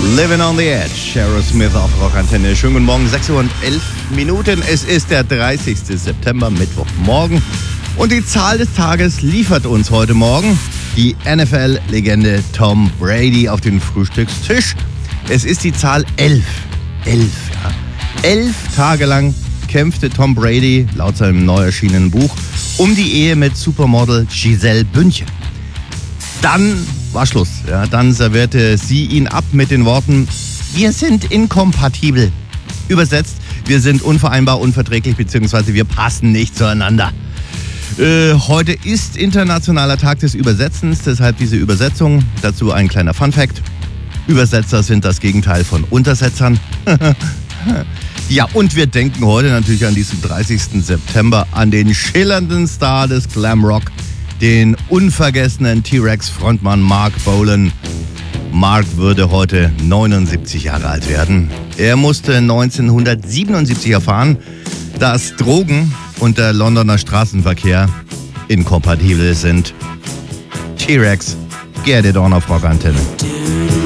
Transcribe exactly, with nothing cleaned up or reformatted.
Living on the Edge, Aerosmith auf Rockantenne. Schönen guten Morgen, sechs Uhr und elf Minuten. Es ist der dreißigste September, Mittwochmorgen. Und die Zahl des Tages liefert uns heute Morgen die N F L-Legende Tom Brady auf den Frühstückstisch. Es ist die Zahl elf. Elf, ja. Elf Tage lang kämpfte Tom Brady, laut seinem neu erschienenen Buch, um die Ehe mit Supermodel Gisele Bündchen. Dann war Schluss. Ja, dann servierte sie ihn ab mit den Worten: Wir sind inkompatibel. Übersetzt: Wir sind unvereinbar, unverträglich, beziehungsweise wir passen nicht zueinander. Äh, heute ist Internationaler Tag des Übersetzens, deshalb diese Übersetzung. Dazu ein kleiner Funfact: Übersetzer sind das Gegenteil von Untersetzern. Ja, und wir denken heute natürlich an diesen dreißigsten September an den schillernden Star des Glamrock, den unvergessenen T-Rex-Frontmann Marc Bolan. Marc würde heute neunundsiebzig Jahre alt werden. Er musste neunzehnhundertsiebenundsiebzig erfahren, dass Drogen und der Londoner Straßenverkehr inkompatibel sind. T-Rex, get it on auf Rockantenne.